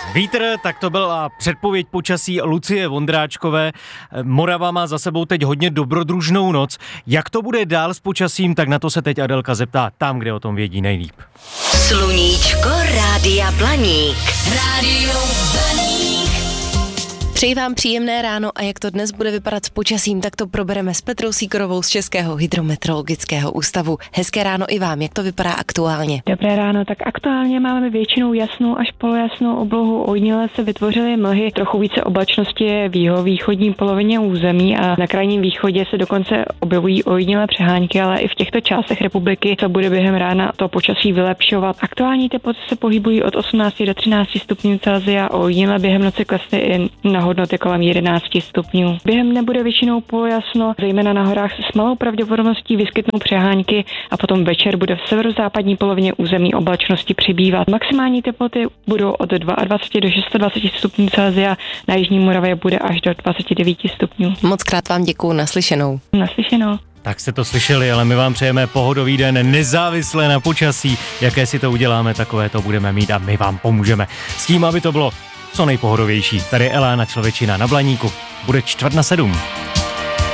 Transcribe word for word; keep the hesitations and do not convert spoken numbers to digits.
Vítr, tak to byla předpověď počasí Lucie Vondráčkové. Morava má za sebou teď hodně dobrodružnou noc. Jak to bude dál s počasím, tak na to se teď Adelka zeptá tam, kde o tom vědí nejlíp. Sluníčko Rádia Blaník. Rádio Blaník. Přeji vám příjemné ráno a jak to dnes bude vypadat s počasím, tak to probereme s Petrou Síkorovou z Českého hydrometeorologického ústavu. Hezké ráno i vám, jak to vypadá aktuálně? Dobré ráno, tak aktuálně máme většinou jasnou až polojasnou oblohu. Ojediněle se vytvořily mlhy, trochu více oblačnosti je v jihovýchodní polovině území a na krajním východě se dokonce objevují ojedinělé přehánky, ale i v těchto částech republiky se bude během rána to počasí vylepšovat. Aktuální teploty se pohybují od osmnácti do třinácti stupňů Celsia, ojediněle během noci klesne i na hodnoty kolem jedenácti stupňů. Během dne bude většinou polojasno, zejména na horách se s malou pravděpodobností vyskytnou přehánky a potom večer bude v severozápadní polovině území oblačnosti přibývat. Maximální teploty budou od dvacet dva do dvaceti šesti stupňů Celsia, na jižní Moravě bude až do dvaceti devíti stupňů. Moc krát vám děkuju, naslyšenou. Naslyšenou. Tak jste to slyšeli, ale my vám přejeme pohodový den nezávisle na počasí. Jaké si to uděláme, takové to budeme mít a my vám pomůžeme. S tím, aby to bylo co nejpohodovější. Tady Elána Člověčina na Blaníku. Bude čtvrt na sedm.